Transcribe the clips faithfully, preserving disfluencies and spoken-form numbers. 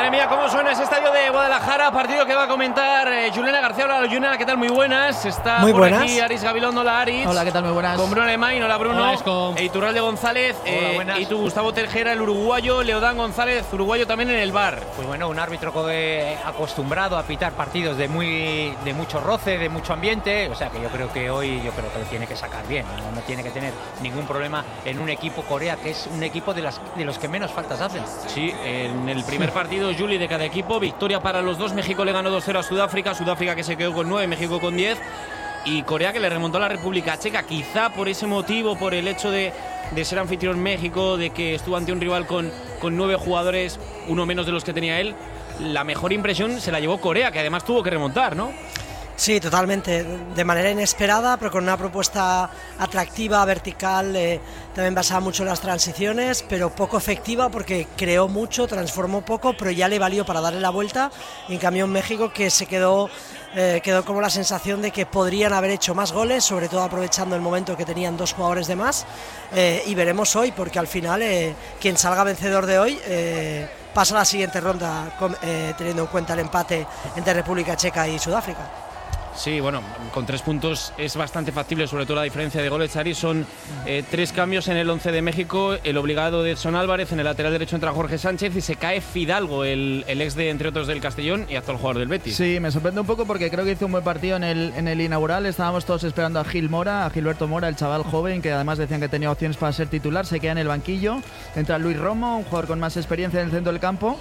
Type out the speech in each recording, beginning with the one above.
Madre mía, cómo suena ese estadio de Guadalajara, partido que va a comentar eh, Juliana García. Hola, Juliana, ¿qué tal? Muy buenas. Está muy por buenas. aquí Aris Gabilondo. Hola, Aris. Hola, ¿qué tal? Muy buenas. Con Bruno Alemán. Hola, Bruno. Hola, e Iturralde González. Hola, buenas. Eh, y tú, Gustavo Tejera, el uruguayo. Leodán González, uruguayo también en el bar. Pues bueno, un árbitro eh, acostumbrado a pitar partidos de muy de mucho roce, de mucho ambiente. O sea que yo creo que hoy yo creo que lo tiene que sacar bien. No, no tiene que tener ningún problema en un equipo Corea, que es un equipo de, las, de los que menos faltas hacen. Sí, en el primer partido, Juli, de cada equipo, victoria para los dos. México le ganó dos cero a Sudáfrica, Sudáfrica que se quedó con nueve, México con diez, y Corea que le remontó a la República Checa. Quizá por ese motivo, por el hecho de, de ser anfitrión México, de que estuvo ante un rival con, con nueve jugadores, uno menos de los que tenía él, la mejor impresión se la llevó Corea, que además tuvo que remontar, ¿no? Sí, totalmente, de manera inesperada, pero con una propuesta atractiva, vertical, eh, también basada mucho en las transiciones, pero poco efectiva porque creó mucho, transformó poco, pero ya le valió para darle la vuelta. Y en cambio en México, que se quedó, eh, quedó como la sensación de que podrían haber hecho más goles, sobre todo aprovechando el momento que tenían dos jugadores de más, eh, y veremos hoy, porque al final eh, quien salga vencedor de hoy eh, pasa a la siguiente ronda, con, eh, teniendo en cuenta el empate entre República Checa y Sudáfrica. Sí, bueno, con tres puntos es bastante factible, sobre todo la diferencia de goles, Ari. Son eh, tres cambios en el once de México. El obligado de Edson Álvarez, en el lateral derecho entra Jorge Sánchez y se cae Fidalgo, el, el ex de, entre otros, del Castellón y actual jugador del Betis. Sí, me sorprende un poco porque creo que hizo un buen partido en el, en el inaugural. Estábamos todos esperando a Gil Mora, a Gilberto Mora, el chaval joven, que además decían que tenía opciones para ser titular. Se queda en el banquillo. Entra Luis Romo, un jugador con más experiencia en el centro del campo.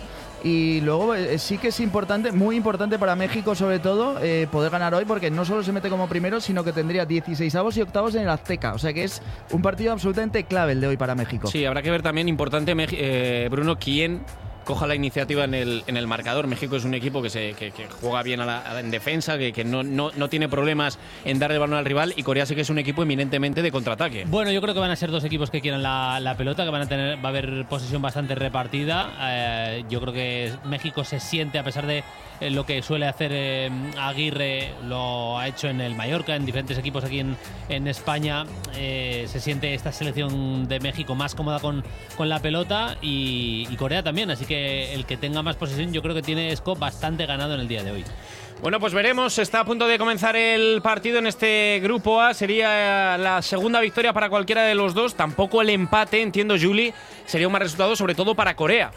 Y luego eh, sí que es importante, muy importante para México sobre todo, eh, poder ganar hoy, porque no solo se mete como primero, sino que tendría dieciseisavos y octavos en el Azteca. O sea que es un partido absolutamente clave el de hoy para México. Sí, habrá que ver también, importante, eh, Bruno, quién coja la iniciativa en el, en el marcador. México es un equipo que, se, que, que juega bien a la, a, en defensa, que, que no, no, no tiene problemas en dar el balón al rival, y Corea sí que es un equipo eminentemente de contraataque. Bueno, yo creo que van a ser dos equipos que quieran la, la pelota, que van a tener, va a haber posesión bastante repartida. Eh, yo creo que México se siente, a pesar de eh, lo que suele hacer eh, Aguirre, lo ha hecho en el Mallorca, en diferentes equipos aquí en, en España, eh, se siente esta selección de México más cómoda con, con la pelota, y, y Corea también, así que el que tenga más posesión yo creo que tiene Esco bastante ganado en el día de hoy. Bueno, pues veremos, está a punto de comenzar el partido en este grupo A, sería la segunda victoria para cualquiera de los dos, tampoco el empate, entiendo, Juli, sería un mal resultado, sobre todo para Corea.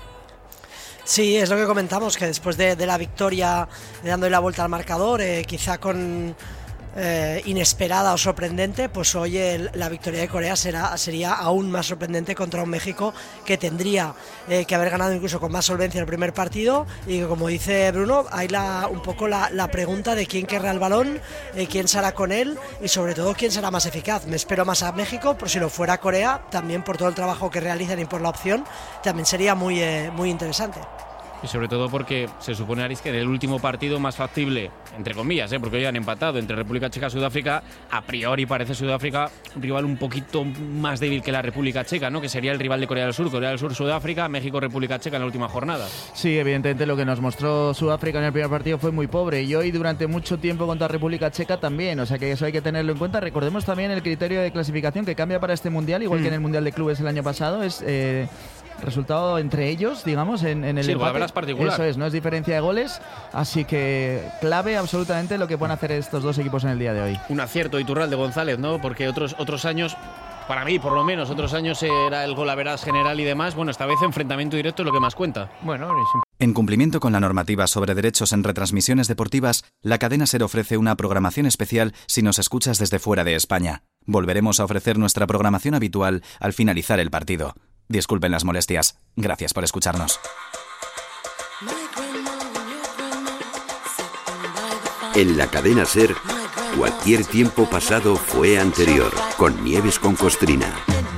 Sí, es lo que comentamos, que después de, de la victoria, de dándole la vuelta al marcador, eh, quizá con eh, inesperada o sorprendente, pues hoy el, la victoria de Corea será, sería aún más sorprendente contra un México que tendría eh, que haber ganado incluso con más solvencia el primer partido, y que, como dice Bruno, hay la, un poco la, la pregunta de quién querrá el balón, eh, quién será con él y sobre todo quién será más eficaz. Me espero más a México, pero si lo fuera Corea, también por todo el trabajo que realizan y por la opción, también sería muy, eh, muy interesante. Y sobre todo porque se supone, Aris, que en el último partido más factible, entre comillas, ¿eh? porque hoy han empatado entre República Checa y Sudáfrica, a priori parece Sudáfrica un rival un poquito más débil que la República Checa, ¿no? Que sería el rival de Corea del Sur, Corea del Sur, Sudáfrica, México, República Checa en la última jornada. Sí, evidentemente lo que nos mostró Sudáfrica en el primer partido fue muy pobre, y hoy durante mucho tiempo contra República Checa también, o sea que eso hay que tenerlo en cuenta. Recordemos también el criterio de clasificación que cambia para este Mundial, igual mm. que en el Mundial de Clubes el año pasado, es... Eh, resultado entre ellos, digamos, en, en el sí, empate. Particular. Eso es, no es diferencia de goles, así que clave absolutamente lo que pueden hacer estos dos equipos en el día de hoy. Un acierto Iturralde González, ¿no? Porque otros, otros años, para mí por lo menos, otros años era el golaveras general y demás. Bueno, esta vez enfrentamiento directo es lo que más cuenta. Bueno, en cumplimiento con la normativa sobre derechos en retransmisiones deportivas, la cadena SER ofrece una programación especial si nos escuchas desde fuera de España. Volveremos a ofrecer nuestra programación habitual al finalizar el partido. Disculpen las molestias. Gracias por escucharnos. En la cadena SER, cualquier tiempo pasado fue anterior, con Nieves con Costrina.